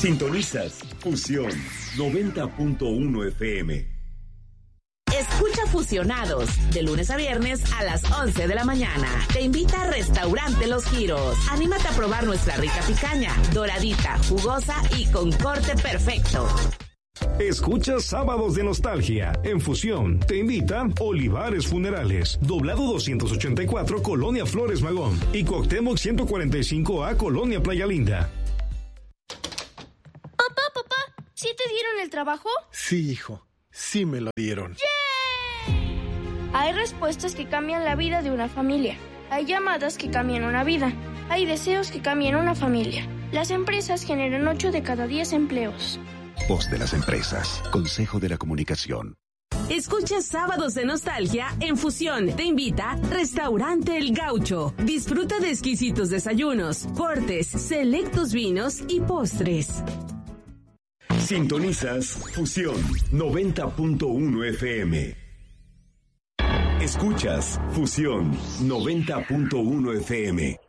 Sintonizas Fusión 90.1 FM. Escucha Fusionados de lunes a viernes a las 11 de la mañana. Te invita a Restaurante Los Giros. Anímate a probar nuestra rica picaña, doradita, jugosa y con corte perfecto. Escucha Sábados de Nostalgia. En Fusión te invita Olivares Funerales, Doblado 284, Colonia Flores Magón, y Cuauhtémoc 145A, Colonia Playa Linda. Papá, ¿sí te dieron el trabajo? Sí, hijo, sí me lo dieron. Hay respuestas que cambian la vida de una familia. Hay llamadas que cambian una vida. Hay deseos que cambian una familia. Las empresas generan 8 de cada 10 empleos. Voz de las empresas. Consejo de la Comunicación. Escucha Sábados de Nostalgia en Fusión. Te invita Restaurante El Gaucho. Disfruta de exquisitos desayunos, cortes, selectos vinos y postres. Sintonizas Fusión 90.1 FM. Escuchas Fusión 90.1 FM.